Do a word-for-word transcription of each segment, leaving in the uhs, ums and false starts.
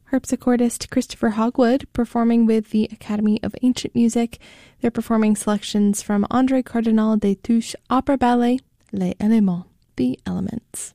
harpsichordist Christopher Hogwood performing with the Academy of Ancient Music. They're performing selections from André Cardinal Destouches' opera ballet Les Éléments, The Elements.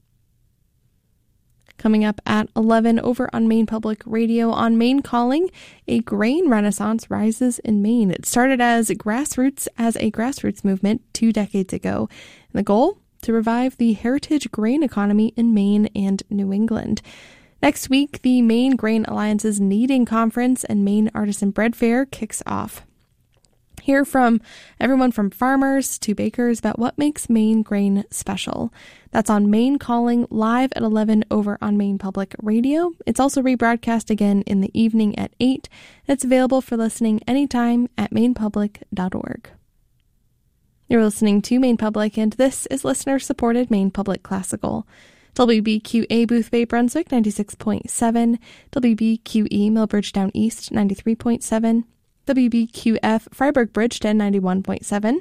Coming up at eleven over on Maine Public Radio, on Maine Calling, a grain renaissance rises in Maine. It started as grassroots as a grassroots movement two decades ago. And the goal? To revive the heritage grain economy in Maine and New England. Next week, the Maine Grain Alliance's Kneading Conference and Maine Artisan Bread Fair kicks off. Hear from everyone from farmers to bakers about what makes Maine grain special. That's on Maine Calling, live at eleven over on Maine Public Radio. It's also rebroadcast again in the evening at eight. It's available for listening anytime at maine public dot org. You're listening to Maine Public, and this is listener-supported Maine Public Classical. W B Q A Booth Bay Brunswick ninety-six point seven, W B Q E Millbridge Down East ninety-three point seven, W B Q F Freiburg Bridgeton ninety-one point seven,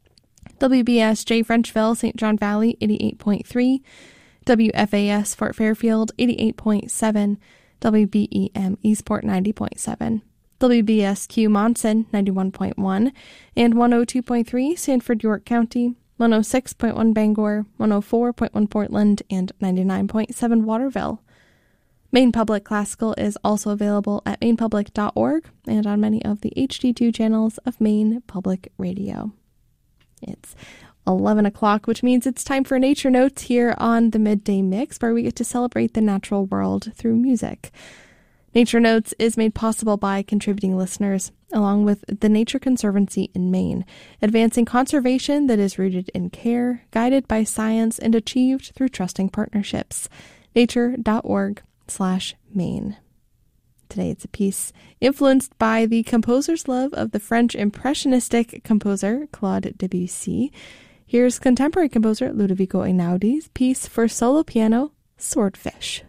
W B S J Frenchville Saint John Valley eighty-eight point three, W F A S Fort Fairfield eighty-eight point seven, W B E M Eastport ninety point seven, W B S Q Monson ninety-one point one, and one oh two point three Sanford York County, one oh six point one Bangor, one oh four point one Portland, and ninety-nine point seven Waterville. Maine Public Classical is also available at maine public dot org and on many of the H D two channels of Maine Public Radio. It's eleven o'clock, which means it's time for Nature Notes here on the Midday Mix, where we get to celebrate the natural world through music. Nature Notes is made possible by contributing listeners, along with the Nature Conservancy in Maine, advancing conservation that is rooted in care, guided by science, and achieved through trusting partnerships. nature dot org slash Maine. Today it's a piece influenced by the composer's love of the French impressionistic composer Claude Debussy. Here's contemporary composer Ludovico Einaudi's piece for solo piano, Swordfish.